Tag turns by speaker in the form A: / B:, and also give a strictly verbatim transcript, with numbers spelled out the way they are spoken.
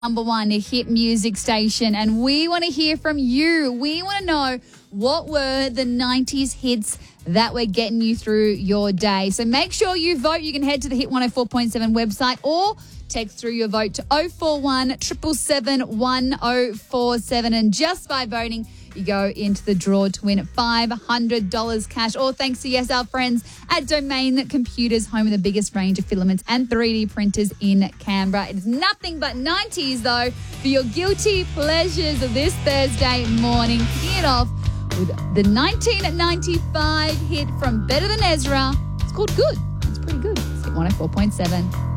A: number one hit music station, and we want to hear from you. We want to know what were the nineties hits that were getting you through your day. So make sure you vote. You can head to the Hit one oh four point seven website or text through your vote to oh four one, seven seven seven, one oh four seven. And just by voting, you go into the draw to win five hundred dollars cash. All thanks to, yes, our friends at Domain Computers, home of the biggest range of filaments and three D printers in Canberra. It's nothing but nineties, though, for your guilty pleasures of this Thursday morning. Kicking it off with the nineteen ninety-five hit from Better Than Ezra. It's called Good. It's pretty good. It's Hit one oh four point seven.